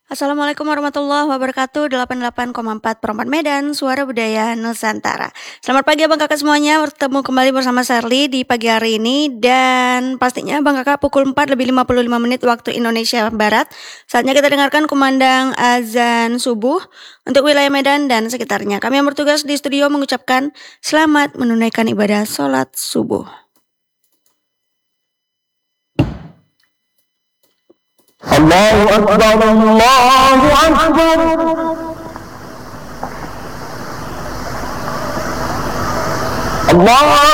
Assalamualaikum warahmatullahi wabarakatuh. 88,4 Perempat Medan, Suara Budaya Nusantara. Selamat pagi Abang Kakak semuanya. Bertemu kembali bersama Sherly di pagi hari ini. Dan pastinya Abang Kakak pukul 4 lebih 55 menit waktu Indonesia Barat. Saatnya kita dengarkan kumandang azan subuh untuk wilayah Medan dan sekitarnya. Kami yang bertugas di studio mengucapkan selamat menunaikan ibadah sholat subuh. Allahu Akbar, Allahu Akbar. Allah